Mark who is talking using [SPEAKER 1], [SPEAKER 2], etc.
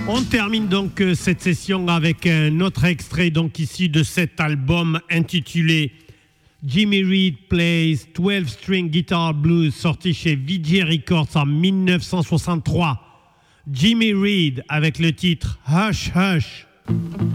[SPEAKER 1] On termine donc cette session avec un autre extrait donc issu de cet album intitulé Jimmy Reed Plays 12 String Guitar Blues, sorti chez Vijay Records en 1963. Jimmy Reed avec le titre Hush Hush.